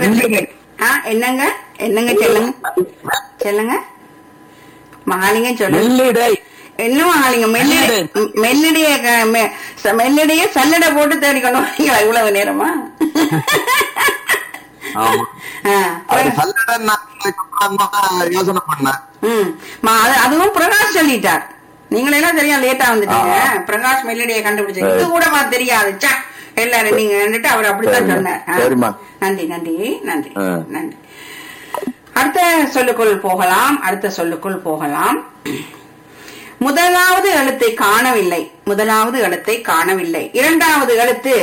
என்னங்க என்னங்க சொல்லுங்க சொல்லுங்க மகாலிங்கம் சொல்லுங்க. மெல்லிடை. என்ன மகாலிங்க மெல்லிடைய சல்லடை போட்டு தேடிக்கணும் இவ்வளவு நேரமா? யோசனை பண்ணேன். அதுவும் பிரகாஷ் சொல்லிட்டார். நீங்களெல்லாம் சரியா லேட்டா வந்துட்டீங்க. பிரகாஷ் மெல்லிடைய கண்டுபிடிச்சது இது கூட தெரியாது எல்லாரும் நீங்க அவர் அப்படித்தான் சொன்னார். நன்றி நன்றி நன்றி நன்றி. அடுத்த சொல்லுக்குள் போகலாம். முதலாவது எழுத்தை காணவில்லை. இரண்டாவது எழுத்து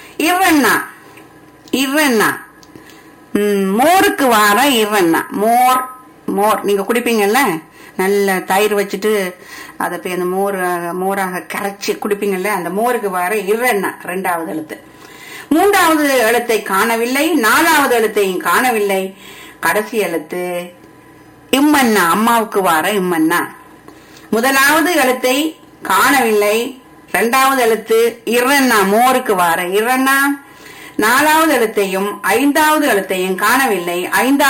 இவ்வண்ணா. மோருக்கு வார இவ்வண்ணா. மோர் நீங்க குடிப்பீங்கல்ல, நல்ல தயிர் வச்சுட்டு அதை போய் அந்த மோராக கரைச்சி குடிப்பீங்கல்ல, அந்த மோருக்கு வார இவ்வண்ணா இரண்டாவது எழுத்து. மூன்றாவது எழுத்தை காணவில்லை. நாலாவது எழுத்தையும் காணவில்லை. கடைசி எழுத்து இம்மன்னா. அம்மாவுக்கு வார இம்மன்னா. முதலாவது எழுத்தை காணவில்லை. இரண்டாவது எழுத்து இரண்ணா, மோருக்கு வார இரண்ணா. நாலாவது எழுத்தையும் ஐந்தாவது எழுத்தையும் காணவில்லை.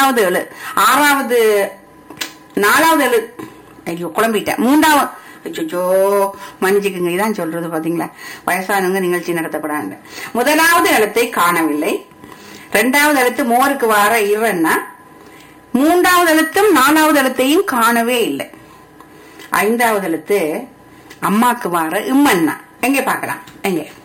நாலாவது ஐயோ குழம்பிட்டேன். மூன்றாவது அச்சோ மன்னிச்சுக்குங்க, இதான் சொல்றது பாத்தீங்களா, வயசானவங்க நிகழ்ச்சி நடத்தப்படாங்க. முதலாவது எழுத்தை காணவில்லை. இரண்டாவது எழுத்து மோருக்கு வார இரண்ணா. மூன்றாவது எழுத்தும் நாலாவது எழுத்தையும் காணவே இல்லை. ஐந்தாவது எழுத்து அம்மாக்கு வார இம்மன்னா. எங்கே பாக்கலாம்? எங்கே